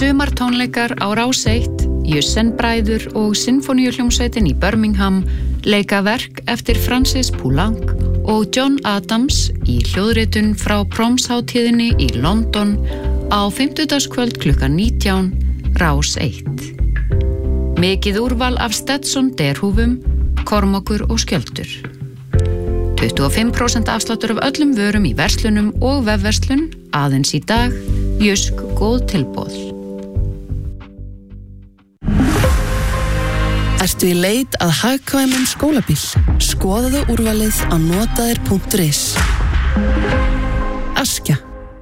Sumartónleikar á Rás 1, Jussen-bræður og Sinfóníuhljómsveitin í Birmingham leika verk eftir Francis Poulenc og John Adams í hljóðritun frá Promshátíðinni í London á fimmtudagskvöld klukkan 19, Rás 1. Mikið úrval af Stetson derhúfum, kormokur og skjöldur. 25% afsláttur af öllum vörum í verslunum og vefverslun, aðeins í dag, Jysk góð tilboð. Ertu í leit að hagkvæmum skólabíl? Skoðaðu úrvalið á notaðir.is. Askja.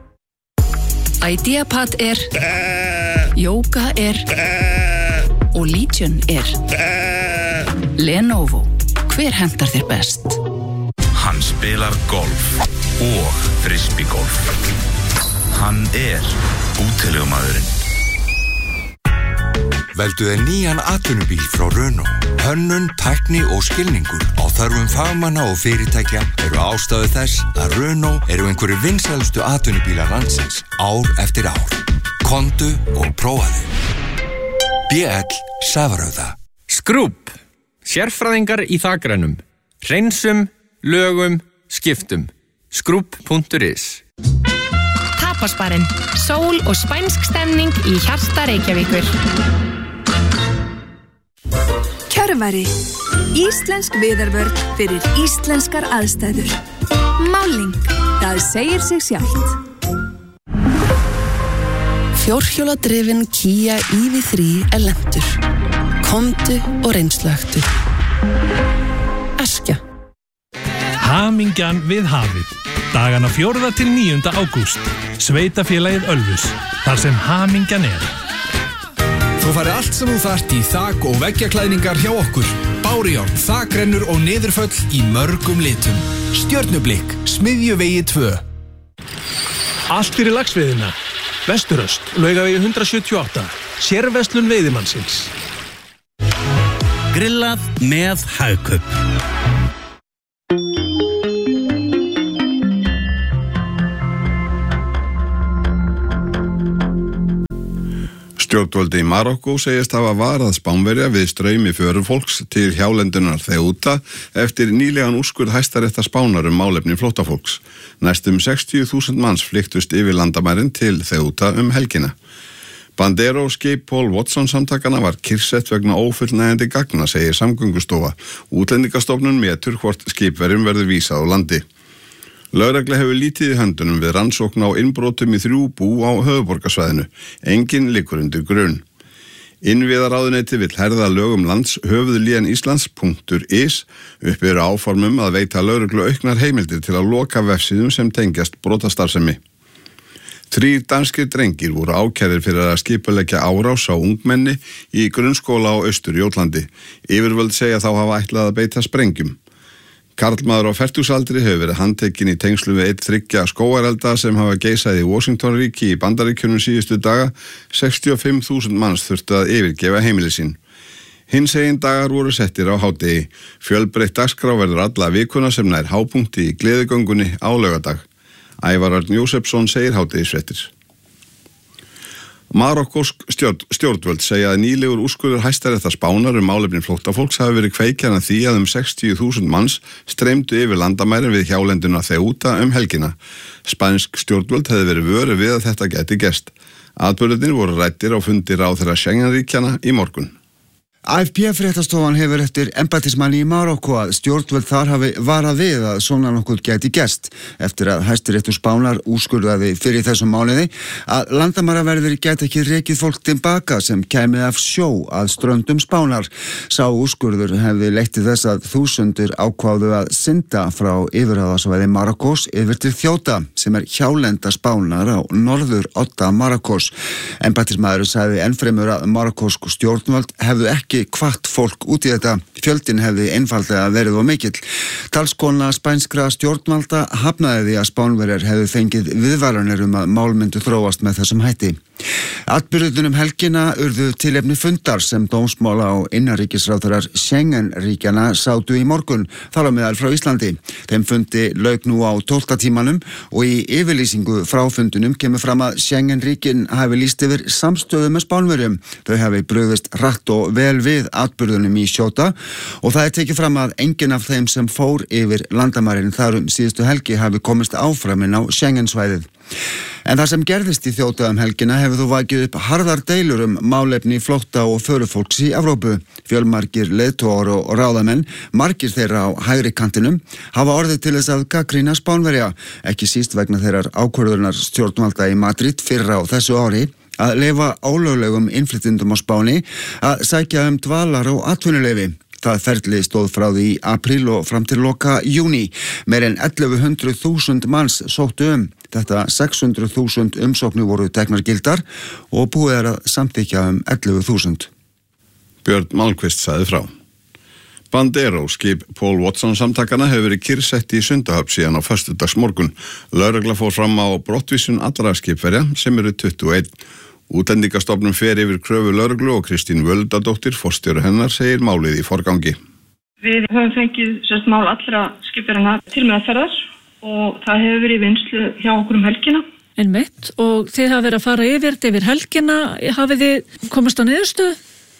Ideapad Yoga og Legion Lenovo. Hver hentar þér best? Hann spilar golf og frisbeegolf. Hann útilegumaðurinn. Veldu þér nýjan atvinnubíl frá Renault. Hönnun, tækni og skilningur á þörfum fagmanna og fyrirtækja eru ástæðu þess að Renault eru einhverju vinsælustu atvinnubílar landsins ár eftir ár. Komdu og prófaðu. BL Safarauða. Skrúbb. Sérfræðingar í þakrænum. Hreinsum, lögum, skiptum. Skrúbb.is. Tapasbarinn. Sól og spænsk stemning í hjarta Reykjavíkur. Kjörvari. Íslensk viðarvörn fyrir íslenskar aðstæður. Máling. Það segir sig sjálft. Fjórhjóladrifin Kia EV3 lentur. Komdu og reynslögtu. Askja. Hamingjan við hafið. Dagana 4. til 9. ágúst. Sveitafélagið Ölfus. Þar sem hamingjan Þú farið allt sem þú þarft í þak- og veggjaklæðningar hjá okkur. Bárujárn, þakrennur og niðurföll í mörgum litum. Stjörnublikk, Smiðjuvegi 2. Allt fyrir laxveiðina. Vesturöst, Laugavegi 178. Sérverslun veiðimannsins. Grillað með Hagkaup. Stjórnvöld í Marokkó segist hafa varað Spánverja við straumi förufólks til hjálendunar Ceuta eftir nýlegan úrskurð Hæstaréttar Spánar málefni flóttafólks. Næstum 60.000 manns flykktust yfir landamærin til Ceuta helgina. Bandero skip Paul Watson samtakana var kyrrsett vegna ófullnægjandi gagna, segir Samgöngustofa. Útlendingastofnun metur hvort skipverjum verður vísað á landi. Lögregla hefur lítið í höndunum við rannsókn á innbrotum í 3 bú á höfuðborgarsvæðinu. Enginn liggur undir grun. Innviðaráðuneyti vill herða lög landshöfuðlén Íslands.is uppi eru áformum að veita lögreglu auknar heimildir til að loka vefsíðum sem tengjast brotastarfsemi. 3 danskir drengir voru ákærðir fyrir að skipuleggja árás á ungmenni í grunnskóla á Austur-Jótlandi. Yfirvöld segja þá hafa ætlað að beita sprengjum. Karlmaður á fertugsaldri hefur verið handtekinn í tengslu við 1 skógarelda sem hafa geisað í Washington-ríki í Bandaríkjunum síðustu daga. 65.000 manns þurftu að yfirgefa heimili sín. Hinsegin dagar voru settir á hádegi. Fjölbreytt dagskrá verður alla vikuna sem nær hápunkti í gleðigöngunni á laugardag. Ævar Örn Jósefsson segir hádegisfréttir. Marokkósk stjórnvöld segja að nýlegur úrskurður Hæstaréttar Spánar málefni flóttafólks hafi verið kveikjan að því að 60.000 manns streymdu yfir landamærin við hjálenduna Ceuta helgina. Spænsk stjórnvöld hefði verið vöruð við að þetta gæti gerst. Atburðirnir voru ræddir á fundi ráðherra Schengen-ríkjanna í morgun. AFP-fréttastofan hefur eftir embættismanni í Marokkó að stjórnvöld þar hafi varað við að svona nokkuð gæti gerst eftir að Hæstiréttur Spánar úrskurðaði fyrir þessum mánuði að landamæraverðir gæti ekki rekið fólk tilbaka sem kæmi af sjó að ströndum Spánar. Sá úrskurður hefði leitt til þess að þúsundir ákváðu að synda frá yfirráðasvæði Marokkós yfir til Ceuta sem hjálenda Spánar á norðurodda Marokkós. Embættismaður sagði ennfremur að marokkósk stjórnvöld hefðu ekki hvatt fólk út í þetta. Fjöldinn hefði einfaldlega verið of mikill. Talskona spænskra stjórnvalda hafnaði því að Spánverjar hefðu fengið viðvaranir að mál myndu þróast með þessum hætti. Atburðunum helgina urðu tilefni fundar sem dómsmála og innanríkisráðherrar Schengen-ríkjana sátu í morgun, þar á meðal frá Íslandi. Þeim fundi lauk nú á 12. tímanum og í yfirlýsingu frá fundunum kemur fram að Schengen-ríkin hafi lýst yfir samstöðu með Spánverjum. Þau hafi brugðist hratt og vel við atburðunum í Sjóta og það tekið fram að enginn af þeim sem fór yfir landamærin þar síðustu helgi hafi komist áfram inn á Schengen-svæðið. En það sem gerðist í Þjóta helgina hefur þú vakið upp harðar deilur málefni flótta og förufólks í Evrópu. Fjölmargir leiðtogar og ráðamenn, margir þeirra á hægri kantinum, hafa orðið til þess að gagnrýna Spánverja, ekki síst vegna þeirrar ákvörðunar stjórnvalda í Madrid fyrra á þessu ári að leyfa ólöglegum innflytjendum á Spáni að sækja dvalar- og atvinnuleyfi. Það ferli stóð frá því í apríl og fram til loka júní. Meir en 1100.000 manns sóttu Þetta 600.000 umsóknir voru teknar gildar og búið að samþykkja 11.000. Björn Malmqvist sagði frá. Bandero, skip Paul Watson samtakana, hefur verið kyrrsett í Sundahöfn síðan á föstudagsmorgun. Lögregla fór fram á brottvísun allra skipverja sem eru 21. Útlendingastofnun fer yfir kröfu lögreglu og Kristín Völdadóttir, forstjóri hennar, segir málið í forgangi. Við höfum fengið mál allra skipverjana til meðferðar og það hefur verið í vinnslu hjá okkur helgina. Einmitt, og þið hafa verið að fara yfir helgina, hafið þið komast á niðurstöðu?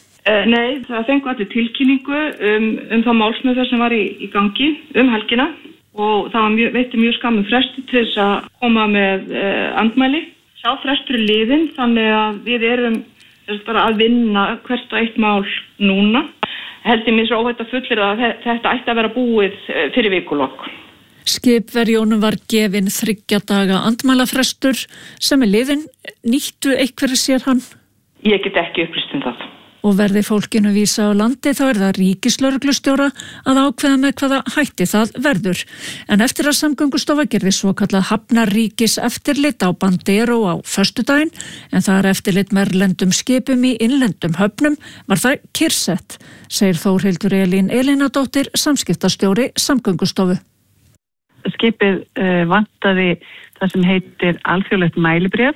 Nei, það fengu allir tilkynningu þá málsmeðferð sem var í gangi helgina og það veitti mjög skamur fresti til þess að koma með andmæli. Sá frestur er liðinn, þannig að við erum bara að vinna hvert og eitt mál núna. Heldur mér svo óhætt að fullir að þetta ætti að vera búið fyrir vikulok. Skipverjónum var gefin 3 daga andmælafrestur sem liðinn. Nýttu einhverju sér hann? Ég get ekki upplýst það. Og verði fólkinu vísa á landi þá það ríkislögreglustjóra að ákveða með hvaða hætti það verður. En eftir að Samgöngustofa gerði svokallað hafnarríkis eftirlit á Bandero á föstudaginn, en það eftirlit með erlendum skipum í innlendum höfnum, var það kyrrsett, segir Þórhildur Elín Elínadóttir, samskiptastjóri Samgöngustofu. Skipið vantaði það sem heitir alþjóðlegt mælibréf,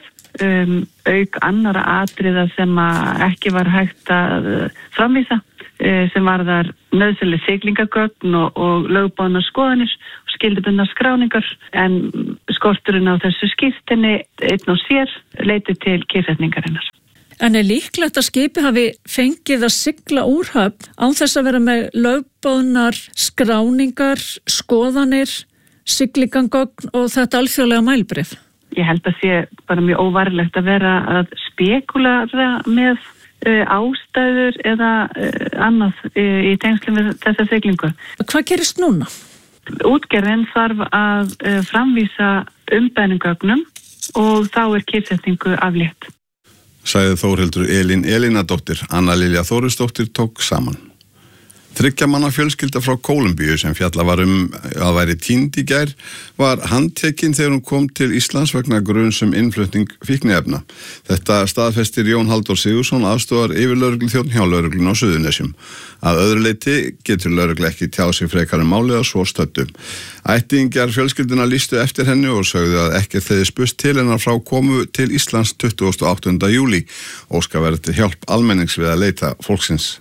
auk annara atriða sem ekki var hægt að framvísa, sem varðar nauðsynleg siglingagögn og lögbánar skoðanir og skyldubundnar skráningar, en skorturinn á þessu skírteini einn og sér leiddi til kyrrsetningarinnar. En líklegt að skipi hafi fengið að sigla úr höfn án þess að vera með lögbánar skráningar, skoðanir, siglingagögn og þetta alþjóðlega mælbréf? Ég held að sé bara mjög óvarlegt að vera að spekúlara með ástæður eða annað í tengslum við þessa siglingu. Hvað gerist núna? Útgerðin þarf að framvísa umbæningögnum og þá kyrrsetningu aflétt. Sagði Þórhildur Elín Elínadóttir. Anna Lilja Þórisdóttir tók saman. 3 manna fjölskylda frá Kólumbíu sem fjalla var að væri týnd í gær var handtekinn þegar hún kom til Íslands vegna gruns innflutning fíkniefna. Þetta staðfestir Jón Halldór Sigurðsson, aðstoðar yfirlögregluþjónn hjá lögreglunni á Suðurnesjum. Að öðru leyti getur lögregla ekki tjáð sig frekar málið að svo stöddu. Ættingjar fjölskylduna lýstu eftir henni og sögðu að ekkert þeirri spurst til hennar frá komu til Íslands 28. júlí. Óskað verður til hjálp almennings við að leita fólksins.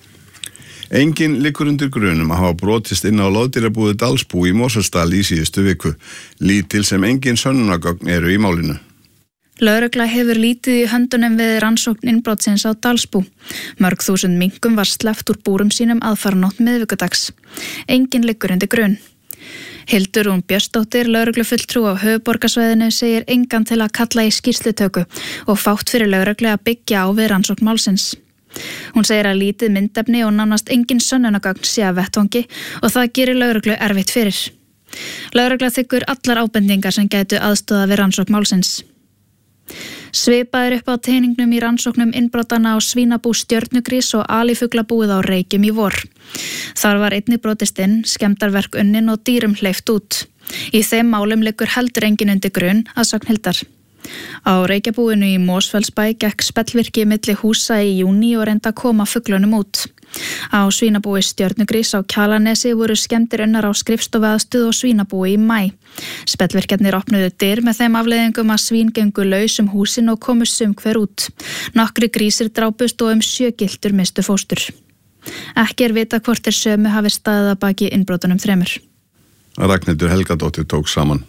Enginn liggur undir grunum að hafa brotist inn á loðdýrabúið Dalsbú í Mosfellsdal í síðustu viku. Lítil sem engin sönnunargögn eru í málinu. Lögregla hefur lítið í höndunum við rannsókn innbrotsins á Dalsbú. Mörg þúsund minkum var sleppt úr búrum sínum aðfaranótt miðvikudags. Enginn liggur undir grun. Hildur Rún Björnsdóttir, lögreglufulltrú á höfuðborgarsvæðinu, segir engan til að kalla í skýrslutöku og fátt fyrir lögreglu að byggja á við rannsókn málsins. Hún segir að lítið myndefni og nánast engin sönnunargögn sé að vettvangi og það gerir lögreglu erfitt fyrir. Lögregla þiggur allar ábendingar sem gætu aðstoða við rannsókn málsins. Svipaður upp á teiningnum í rannsóknum innbrotana á svínabú Stjörnugrís og alifuglabúið á Reykjum í vor. Þar var einnig brotist inn, skemmdarverk unnin og dýrum hleypt út. Í þeim málum liggur heldur engin undir grun að sögn Hildar. Á Reykjabúinu í Mosfellsbæ gekk spellvirki milli húsa í júní og reyndi að koma fuglunum út. Á svínabúi Stjörnugrís á Kjalarnesi voru skemmdir unnar á skrifstofuaðstöðu og svínabúi í maí. Spellvirkjarnir opnuðu dyr með þeim afleiðingum að svín gengu laus húsin og komu sum hver út. Nokkri grísir drápust og 7 giltur mistu fóstur. Ekki vita hvort sömu hafi staðið að baki innbrotunum 3. Ragnhildur Helgadóttir tók saman.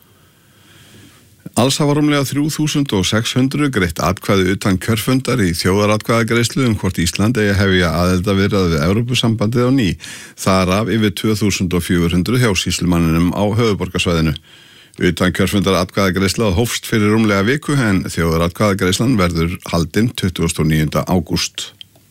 Alls hafa rúmlega 3600 greitt atkvæði utan kjörfundar í þjóðaratkvæðagreiðslu hvort Ísland eigi að hefja aðildarviðræður við Evrópusambandið á ný. Þar af yfir 2400 hjá sýslumanninum á höfuðborgarsvæðinu. Utan kjörfundar atkvæðagreiðsla hófst fyrir rúmlega viku en þjóðaratkvæðagreiðslan verður haldin 29. ágúst.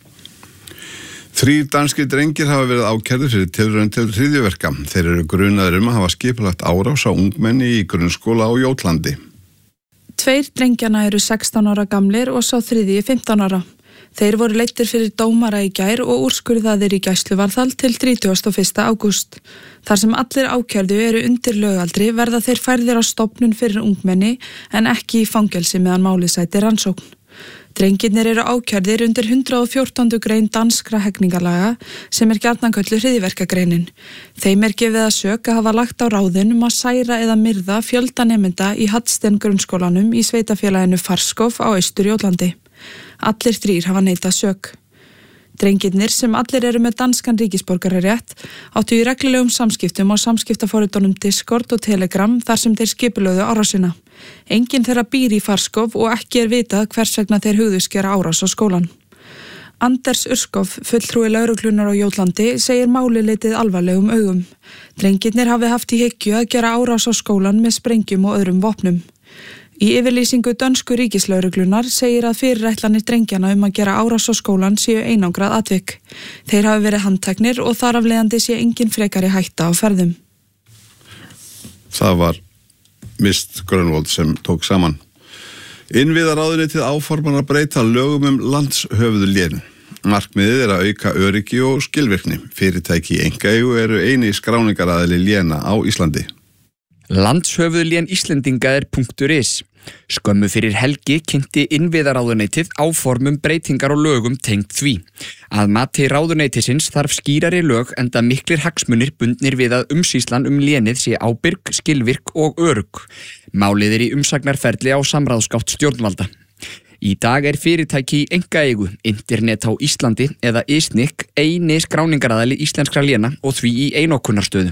3 danskir drengir hafa verið ákærðir fyrir tilraun til hryðjuverka. Þeir eru grunaðir að hafa skipulagt árás á ungmenni í grunnskóla á Jótlandi. 2 drengjana eru 16 ára gamlir og sá 3 15 ára. Þeir voru leiddir fyrir dómara í gær og úrskurðaðir í gæsluvarðhald til 31. ágúst. Þar sem allir ákærðu eru undir lögaldri verða þeir færðir á stofnun fyrir ungmenni en ekki í fangelsi meðan málið sætir rannsókn. Drengirnir eru ákærðir undir 114. grein danskra hegningarlaga sem gjarnan kölluð hryðjuverkagreinin. Þeim gefið að sök að hafa lagt á ráðin að særa eða myrða fjölda nemenda í Hadsten grunnskólanum í sveitafélaginu Farskov á Austur-Jótlandi. Allir 3 hafa neitað sök. Drengirnir sem allir eru með danskan ríkisborgararétt áttu í reglulegum samskiptum á samskiptaforritunum Discord og Telegram þar sem þeir skipulögðu árásina. Enginn þeirra býr í Farskov og ekki vitað hvers vegna þeir hugðust gera árás á skólan. Anders Urskov, fulltrúi lögreglunar á Jótlandi, segir málið litið alvarlegum augum. Drengirnir hafi haft í hyggju að gera árás á skólan með sprengjum og öðrum vopnum. Í yfirlýsingu dönsku ríkislauruglunar segir að fyrirætlanir drengjana að gera árás á skólan séu einangrað atvik. Þeir hafi verið handteknir og þar af leiðandi sé engin frekari hætta á ferðum. Það var Mist Grönvold sem tók saman. Innviðaráðuneytið áformar að breyta lögum landshöfuðlén. Markmiðið að auka öryggi og skilvirkni. Fyrirtæki í einkaeigu eru eini skráningaraðili léna á Íslandi. Landshöfuðlén Íslendinga .is. Skömmu fyrir helgi kynnti innviðaráðuneytið áformum breytingar og lögum tengt því. Að mati ráðuneytisins þarf skýrari lög enda miklir hagsmunir bundnir við að umsýslan lénið sé ábyrg, skilvirk og örugg. Málið í umsagnarferli á samráðsgátt stjórnvalda. Í dag fyrirtæki í einkaeigu, Internet á Íslandi eða ISNIC eini skráningaraðili íslenskra léna og því í einokunarstöðu.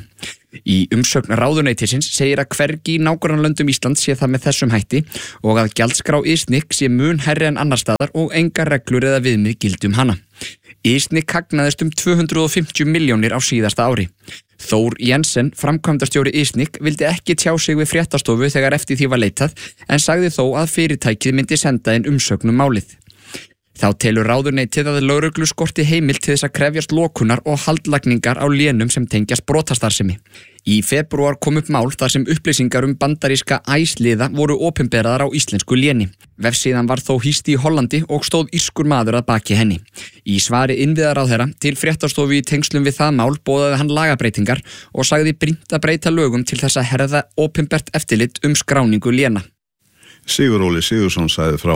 Í umsögn ráðuneytisins segir að hvergi í nágrannalöndum Íslands sé það með þessum hætti og að gjaldskrá ISNIC sé mun hærri en annar staðar og engar reglur eða viðmið gildi hana. ISNIC hagnaðist 250 milljónir á síðasta ári. Þór Jensen, framkvæmdastjóri ISNIC, vildi ekki tjá sig við fréttastofu þegar eftir því var leitað en sagði þó að fyrirtækið myndi senda inn umsögn málið. Þá telur ráðuneytið að lögreglu skorti heimild til þess að krefjast lokunar og haldlagningar á lénum sem tengjast brotastarfsemi. Í febrúar kom upp mál þar sem upplýsingar bandaríska æsliða voru opinberaðar á íslensku léni. Vefsíðan var þó hýst í Hollandi og stóð írskur maður að baki henni. Í svari innviðaráðherra til fréttastofu í tengslum við það mál boðaði hann lagabreitingar og sagði brýnt að breyta lögum til þess að herða opinbert eftirlit skráningu léna. Sigur Óli Sigursson sagði frá.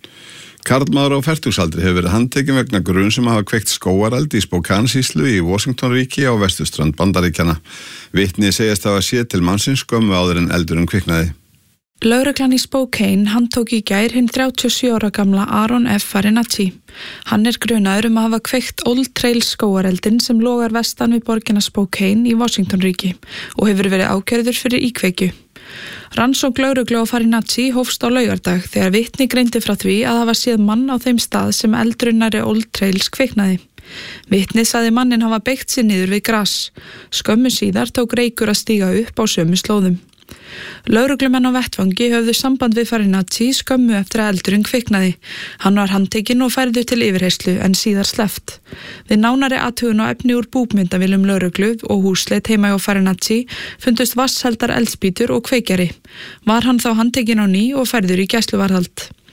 Karlmaður á fertugsaldri hefur verið handtekinn vegna grun sem hafa kveikt skógareld í Spokane-sýslu í Washington-ríki á vesturströnd Bandaríkjanna. Vitni segjast hafa séð til mannsins skömmu áður en eldurinn kviknaði. Lögreglan í Spokane handtók í gær hinn 37 ára gamla Aaron F. Farinacci. Hann grunaður að hafa kveikt Old Trail skógareldin sem logar vestan við borgina Spokane í Washington-ríki og hefur verið ákærður fyrir íkveikju. Rannsókn lögreglu á Farinacci hófst á laugardag þegar vitni greindi frá því að hafa séð mann á þeim stað sem eldrunnari Old Trails kviknaði. Vitni sagði mannin hafa beygt sig niður við gras. Skömmu síðar tók reykur að stíga upp á sömu slóðum. Lögreglumenn á vettvangi höfðu samband við Farinacci skömmu eftir að eldurinn kviknaði. Hann var handtekinn og færður til yfirheyrslu en síðar sleppt. Við nánari athugun á efni úr búkmyndavélum lögreglu og húsleit heima hjá Farinacci fundust vatnsheldar eldspýtur og kveikjari. Var hann þá handtekinn á ný og færður í gæsluvarðhald.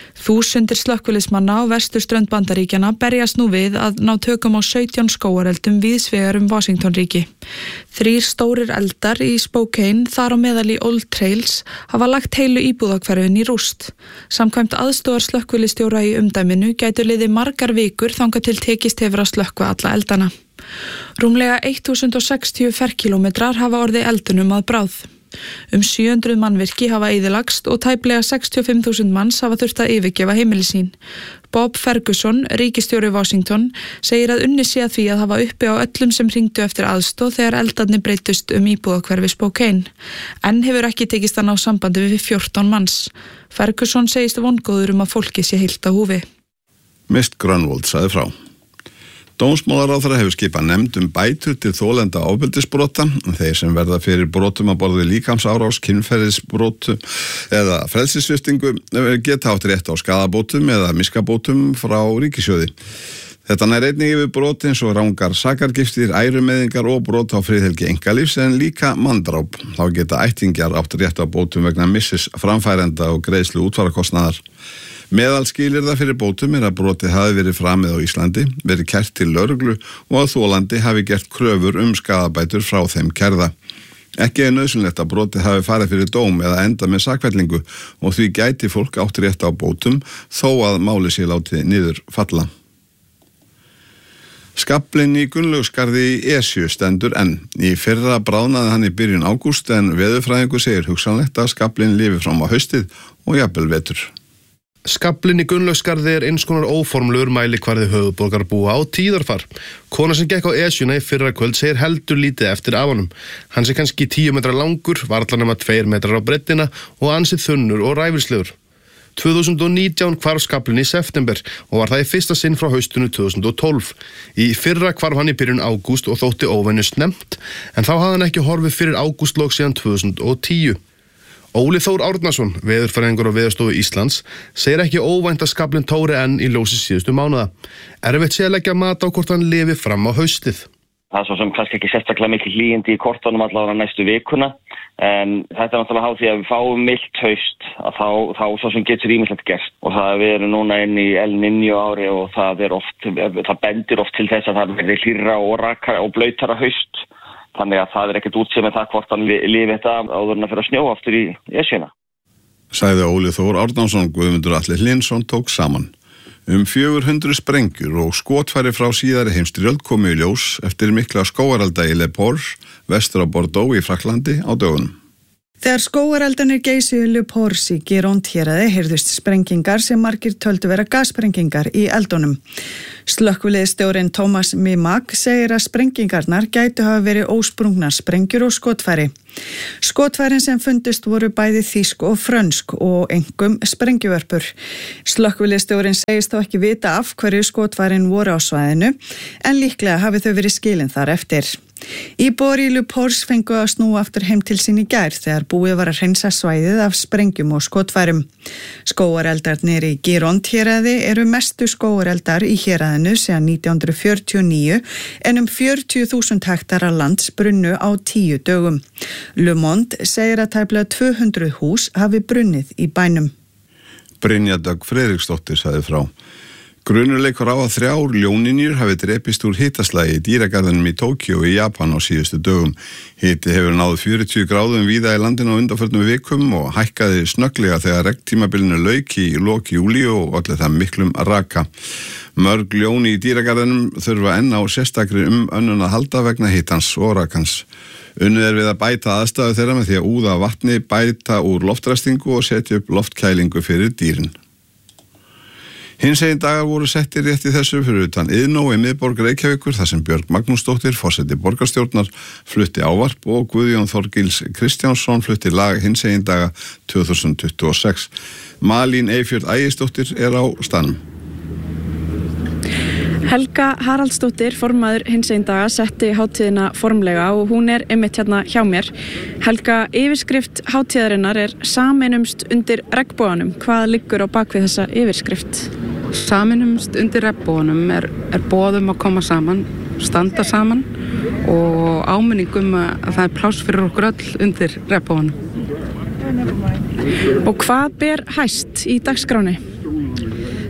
Þúsundir slökkviliðsmanna á vesturströnd Bandaríkjanna berjast nú við að ná tökum á 17 skógareldum víðsvegar Washingtonríki. 3 stórir eldar í Spokane, þar á meðal í Old Trails, hafa lagt heilu íbúðahverfin í rúst. Samkvæmt aðstoðar slökkviliðsstjóra í umdæminu gætu liðið margar vikur þangað til tekist hefur að slökkva alla eldana. Rúmlega 1060 ferkílómetrar hafa orðið eldunum að bráð. 700 mannvirki hafa eyðilagst og tæplega 65.000 manns hafa þurft að yfirgefa heimili sín. Bob Ferguson, ríkisstjóri Washington, segir að unnið sé að því að hafa uppi á öllum sem hringdu eftir aðstoð þegar eldarnir breytust íbúðahverfi Spokane. Enn hefur ekki tekist að ná sambandi við 14 manns. Ferguson segist vongóður að fólki sé heilt á húfi. Mist Grönvold sagði frá. Dómsmálaráðherra hefur skipað nefnd bætur til þolenda ofbeldisbrota. Þeir sem verða fyrir brotum að borði líkamsárás, kynferðisbrotu eða frelsissviptingu geta átt rétt á skaðabótum eða miskabótum frá ríkissjóði. Þetta nær einnig yfir brot eins og rangar sakargiftir, ærumeiðingar og brot á friðhelgi einkalífs en líka manndráp. Þá geta ættingjar átt rétt á bótum vegna missis framfærenda og greiðslu útfararkostnaðar. Meðal skilyrða fyrir bótum að brotið hafi verið framið á Íslandi, verið kært til lögreglu og að þolandi hafi gert kröfur skaðabætur frá þeim kærða. Ekki nauðsynlegt að brotið hafi farið fyrir dóm eða enda með sakfellingu og því gæti fólk átt rétt á bótum þó að máli sé látið niður falla. Skaflinn í Gunnlaugsskarði í Esju stendur enn. Í fyrra bráðnaði hann í byrjun ágúst en veðurfræðingur segir hugsanlegt að skaflinn lifi fram á haustið og jafnvel vetur. Skaflinn í Gunnlaugsskarði eins konar óformlegur mælikvarði höfuðborgarbúa á tíðarfar. Kona sem gekk á Esjuna í fyrra kvöld segir heldur lítið eftir af honum. Hann sé kannski 10 metrar langur, varla nema 2 metrar á brettina og ansið þunnur og ræfilslegur. 2019 hvarf skaflinn í september og var það í fyrsta sinn frá haustinu 2012. Í fyrra hvarf hann í byrjun ágúst og þótti óvenju snemmt, en þá hafði hann ekki horfið fyrir ágústlok síðan 2010. Óli Þór Árnason, veðurfræðingur á Veðurstofu Íslands, segir ekki óvænt að skaflinn tóri enn í ljósi síðustu mánuða. Erfitt sé að leggja mat á hvort hann lifi fram á haustið. Það svo sem kannski ekki sérstaklega mikil hlýindi í kortunum allavega næstu vikuna, en þetta náttúrulega háð því að við fáum milt haust, að þá svo sem getur ýmislegt gerst. Og það við erum núna inn í El Niño ári og það bendir oft til þess að það verður hlýrra og rakara og blautara haust. Þannig að það ekkert útsið með það hvort hann lifi þetta áður en að fyrir að snjóa aftur í Esjuna. Sagði Óli Þór Árnason. Guðmundur Atli Hlynsson tók saman. 400 sprengjur og skotfæri frá síðari heimsstyrjöld komu í ljós eftir mikla skógarelda í Le Port, vestur á Bordeaux í Frakklandi á dögunum. Þegar skógareldanir geisuðu í Le Port í Gironde héraði heyrðust sprengingar sem margir töldu vera gassprengingar í eldunum. Slökkviliðsstjórinn Thomas Mimak segir að sprengingarnar gætu hafa verið ósprungnar sprengjur og skotfæri. Skotfærin sem fundust voru bæði þýsk og frönsk og engum sprengjuvörpur. Slökkviliðsstjórinn segist þó ekki vita af hverju skotfærin voru á svæðinu en líklega hafi þau verið skilin þar eftir. Íbúar í Le Port fengu að snúa aftur heim til sín í gær þegar búið var að hreinsa svæðið af sprengjum og skotfærum. Skógareldarnir í Gironde héraði eru mestu skógareldar í héraðinu síðan 1949 en 40.000 hektara lands brunnu á 10 dögum. Le Monde segir að tæplega 200 hús hafi brunnið í bænum. Brynja Dögg Friðriksdóttir sagði frá. Grunur leikur á að 3 ljóninjur hafi drepist úr hitaslagi í dýragarðinum í Tókíó í Japan á síðustu dögum. Hiti hefur náð 40 gráðum víða í landinu á undanförnum vikum og hækkaði snögglega þegar regntímabilinu lauk í lok júlí og olli það miklum raka. Mörg ljón í dýragarðinum þurfa enn á sérstakri önnun að halda vegna hitans og rakans. Unnið við að bæta aðstæðu þeirra með því að úða vatni, bæta úr loftræstingu og setja upp loftkælingu fyrir dýrin. Hinsegin dagar voru settir rétt í þessu fyrir utan Iðnó í miðborg Reykjavíkur þar sem Björg Magnúsdóttir, forseti borgarstjórnar, flutti ávarp og Guðjón Þorgils Kristjánsson flutti lag hinsegin daga 2026. Malín Eyfjörð Ægisdóttir á staðnum. Helga Haraldsdóttir, formaður hinsegin daga, setti hátíðina formlega og hún einmitt hérna hjá mér. Helga, yfirskrift hátíðarinnar sameinumst undir regnboganum. Hvað liggur á bakvið þessa yfirskrift? Sameinumst undir regnboganum boðum að koma saman, standa saman og áminningum að það pláss fyrir okkur öll undir regnboganum. Og hvað ber hæst í dagskráni?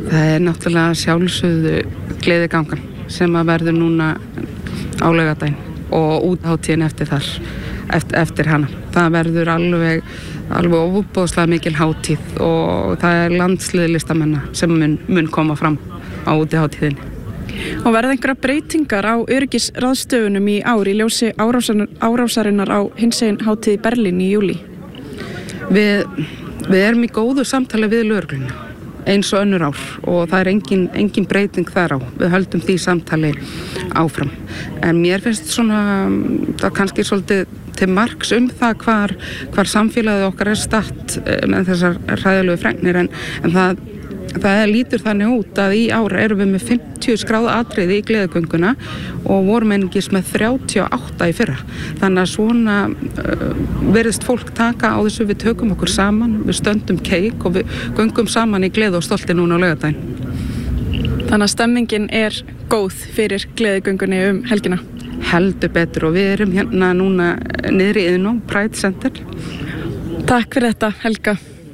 Það náttúrulega sjálfsögðu gleðigangan sem að verður núna á laugardaginn og úthátíðin eftir hana. Það verður alveg óbúðslega mikil hátíð og það landslið listamenn sem mun koma fram á útihátíðinni. Og verða einhverja breytingar á öryggisráðstöfunum í ár í ljósi árásarinnar á hinsegin hátíð í Berlín í júlí? Við erum í góðu samtali við lögregluna eins og önnur ár og það engin breyting þar á. Við höldum því samtali áfram. En mér finnst það kannski svolítið til marks það hvar samfélagið okkar statt með þessar hræðilegu fregnir en það lítur þannig út að í ár erum við með 50 skráða atriði í gleðigönguna og vorum einungis með 38 í fyrra. Þannig að svona verðist fólk taka á þessu, við tökum okkur saman, við stöndum keik og við göngum saman í gleði og stolti núna á laugardaginn. Þannig að stemmingin góð fyrir gleðigöngunni helgina? Heldur betur og við erum hérna núna niðri í Iðnó, Pride Center. Takk fyrir þetta, Helga.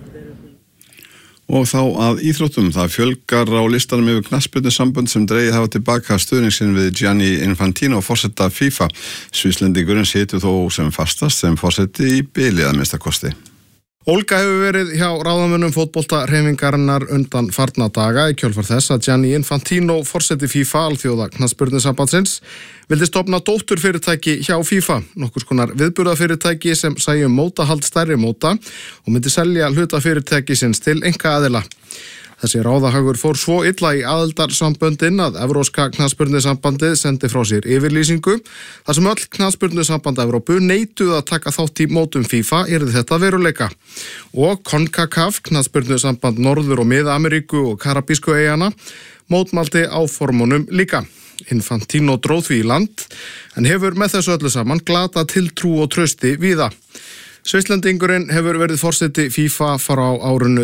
Og þá að íþróttum, það fjölgar á listanum yfir knattspyrnusambönd sem dregið hafa tilbaka stuðningsinn við Gianni Infantino, forseta FIFA. Svíslendingurinn situr þó sem fastast sem forseti í bili að minnsta kosti. Ólga hefur verið hjá ráðamönnum fótboltahreyfingarinnar undan farna daga í kjölfar þess að Gianni Infantino, forseti FIFA, alþjóða knattspyrnusambandsins, vildi stofna dótturfyrirtæki hjá FIFA, nokkurs konar viðburðafyrirtæki sem sæjum mótahald stærri móta og myndi selja hlutafyrirtækisins til einkaaðila. Þessi ráðahagur fór svo illa í aðildarsamböndin að Evrópska knattspyrnusambandið sendi frá sér yfirlýsingu. Það sem öll knattspyrnusamband Evrópu neituðu að taka þátt í mótum FIFA yrði þetta veruleika. Og CONCACAF, knattspyrnusamband Norður- og Mið-Ameríku og Karabísku eyjana, mótmælti áformunum líka. Infantino dróð því í land en hefur með þessu öllu saman glatað tiltrú og trausti víða. Svisslendingurinn hefur verið forseti FIFA frá árinu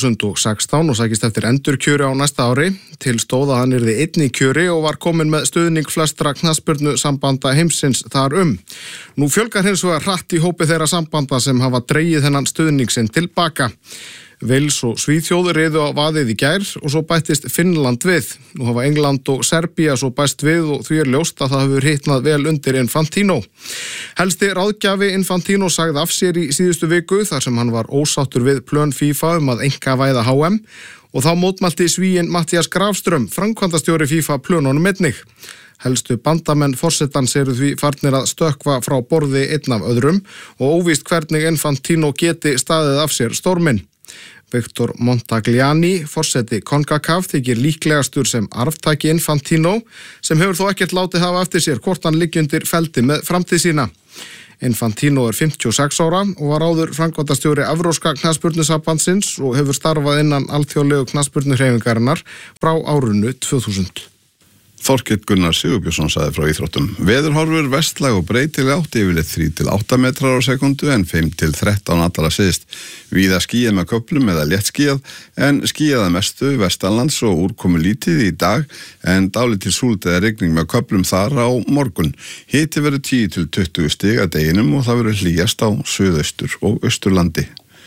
2016 og sækist eftir endurkjöri á næsta ári. Til stóð að hann yrði einn í kjöri og var komin með stuðning flestra knattspyrnusambanda heimsins þar Nú fjölgar hins vegar hratt í hópi þeirra sambanda sem hafa dregið þennan stuðning sinn tilbaka. Wales og Svíþjóð riðu á vaðið í gær og svo bættist Finnland við. Nú hafa England og Serbía svo bæst við og því ljóst að það hefur hitnað vel undir Infantino. Helsti ráðgjafi Infantino sagði af sér í síðustu viku þar sem hann var ósáttur við plön FIFA að einkavæða HM og þá mótmælti Svíinn Mattias Grafström, framkvæmdastjóri FIFA, plönunum einnig. Helstu bandamenn forsetans eru því farnir að stökkva frá borði einn af öðrum og óvíst hvernig Infantino geti staðið af sér storminn. Victor Montagliani, forseti CONCACAF, þykir líklegastur sem arftaki Infantino sem hefur þó ekkert látið hafa eftir sér hvort hann liggi undir feldi með framtíð sína. Infantino 56 ára og var áður framkvæmdastjóri Evrópska knattspyrnusambandsins og hefur starfað innan alþjóðlegu knattspyrnuhreyfingarinnar frá árinu 2000. Þorkell Gunnar Sigurbjörnsson sagði frá íþróttum. Veðurhorfur vestlæg og breytileg átt yfirleitt 3-8 metrar á sekundu en 5-13 allra syðst. Víða skýjað með köflum eða létt skýjað en skýjað að mestu vestanlands og úrkomu lítið í dag en dálítil súld eða rigning með köflum þar á morgun. Hiti verður 10-20 stig að deginum og það verður hlýjast á suðaustur og austurlandi.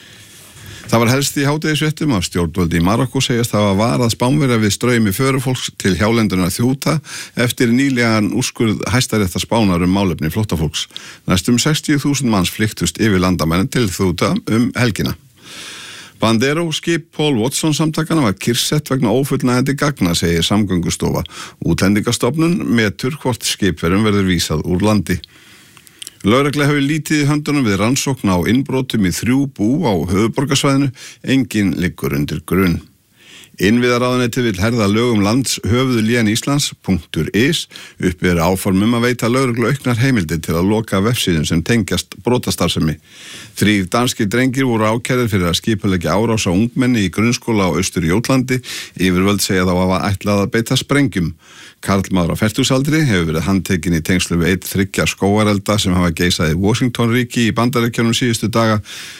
Það var helst í hádegisfréttum að stjórnvöld í Marokko segjast hafa varað Spánverja við straumi förufólks til hjálendunar Þjóta eftir nýlegan úrskurð Hæstaréttar Spánar málefni flóttafólks. Næstum 60.000 manns flykktust yfir landamærin til Þjóta helgina. Bandero skip Paul Watson samtakana var kyrrsett vegna ófullnægjandi gagna, segir Samgöngustofa. Útlendingastofnun metur hvort skipverjum verður vísað úr landi. Lögregla hefur lítið í höndunum við rannsókn á innbrotum í 3 bú á höfuðborgarsvæðinu, enginn liggur undir grunn. Innviðaráðuneytið vill herða lögum landshöfuðlén Íslands.is uppi áformum að veita lögreglu auknar heimildir til að loka vefsíðum sem tengjast brotastarfsemi. 3 danskir drengir voru ákærðir fyrir að skipuleggja árás á ungmenni í grunnskóla á Austur-Jótlandi. Yfirvöld segja þá að ætlað að beita sprengjum. Karlmaður á fertugsaldri hefur verið handtekinn í tengslu við 1-3 skógarelda sem hafa geisað í Washington-ríki í Bandaríkjunum síðustu daga.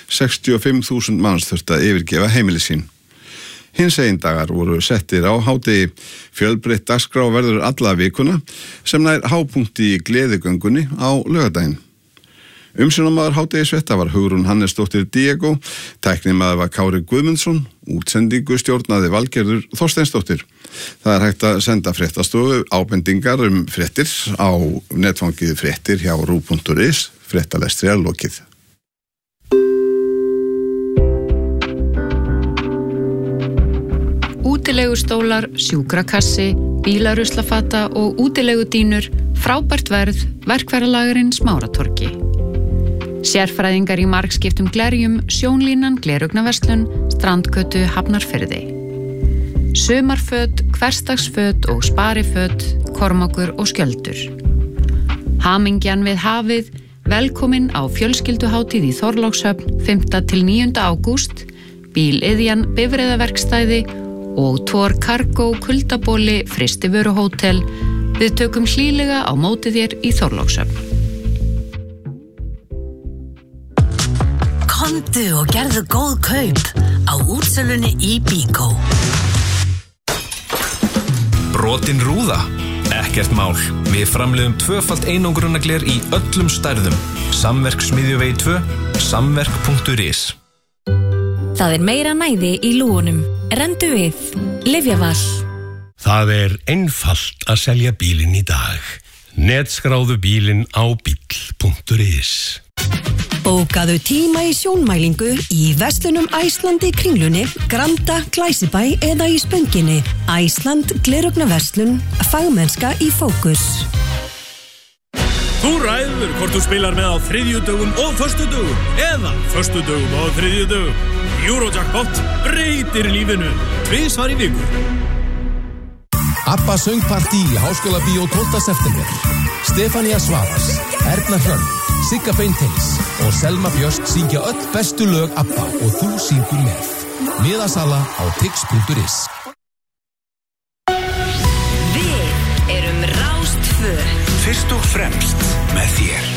65.000 manns þurftu að yfirgefa heimili sín. Hinsegin dagar voru settir á hádegi. Fjölbreytt dagskrá verður alla vikuna sem nær hápunkti í gleðigöngunni á laugardaginn. Umsjónarmaður hádegisfrétta var Hugrún Hannesdóttir Diego, tæknimaður var Kári Guðmundsson, útsendingu stjórnaði Valgerður Þorsteinsdóttir. Það hægt að senda fréttastofu ábendingar fréttir á netfangið fréttir hjá ru.is, fréttalestri er lokið. Útilegustólar, sjúkrakassi, bílaruslafata og útilegudínur, frábært verð, verkfæralagarinn Smáratorgi. Sérfræðingar í margskiptum glerjum, sjónlínan, glerugnaverslun, strandgötu, Hafnarfirði. Sumarföt, hversdagsföt og spariföt, Kormákur og Skjöldur. Hamingjan við hafið, velkomin á fjölskylduhátíð í Þorlákshöfn 5. til 9. ágúst, bíliðjan, bifreiðaverkstæði og Tor Cargo, kuldabóli, Frystivöruhótel. Við tökum hlýlega á móti þér í Þorlákshöfn. Komdu og gerðu góð kaup á útsölunni í Bíkó. Brotin rúða? Ekkert mál. Við framleiðum 2-falt einangrunargler í öllum stærðum. Samverk Smiðjuvegi 2, samverk.is. Það meira næði í lúgunum. Rendu við. Lyfjaval. Það einfalt að selja bílinn í dag. Netskráðu bílinn á bíl.is. Bókaðu tíma í sjónmælingu í verslunum Æsland í Kringlunni, Granda, Glæsibæ eða í Spönginni. Æsland, glerugnaverslun, fagmennska í fókus. Þú ræður hvort þú spilar með á þriðjudögum og föstudögum eða föstudögum og þriðjudögum. Eurojackpot breytir lífinu tvisvar í viku. ABBA söngpartí í Háskólabíó 12. september. Stefania Svavars, Erna Hrönn, Sigga Beinteins og Selma Björst syngja öll bestu lög ABBA og þú syngur með. Miðasala á tix.is. Við erum Rás 2. Fyrst og fremst með þér.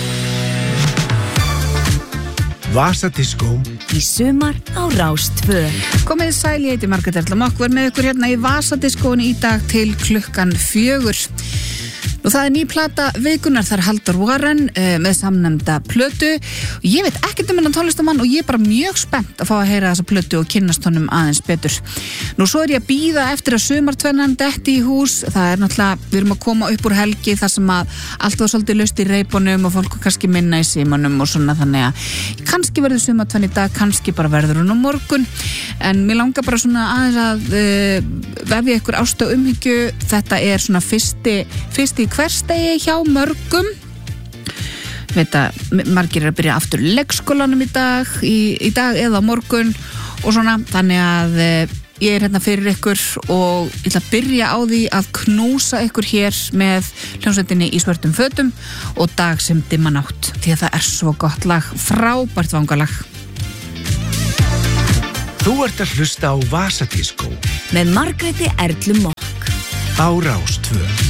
Vasadiskó í sumar á Rás 2. Komið sæl, ég heiti Margrét Erla Mokk, verð með ykkur hérna í Vasadiskóinu í dag til klukkan 4. Nú það ný plata vikunar, þar Halldór Warren með samnefnda plötu. Ég veit ekkert hennan tónlistamann og ég bara mjög spennt að fá að heyra þessa plötu og kynnast honum aðeins betur. Nú svo ég að bíða eftir að sumartvennan detti í hús. Það náttúrulega, við erum að koma upp úr helgi þar sem að allt var svolítið laust í reipunum og fólk kannski minna í símanum og svona, þannig að kannski verður sumartvenn í dag, kannski bara verður hún á morgun. En mér langar bara svona aðeins að vefja ykkur ást og umhyggju. Þetta svona fyrsti hversdegi hjá mörgum. Veit að margir að byrja aftur leikskólanum í dag eða á morgun og svona, þannig að ég hérna fyrir ykkur og ég ætla að byrja á því að knúsa ykkur hér með hljómsveitinni í svörtum fötum og Dag sem dimma nátt, því að það svo gott lag, frábært vangalag. Þú ert að hlusta á Vasadiskó með Margréti Erlu Mokk á Rás 2.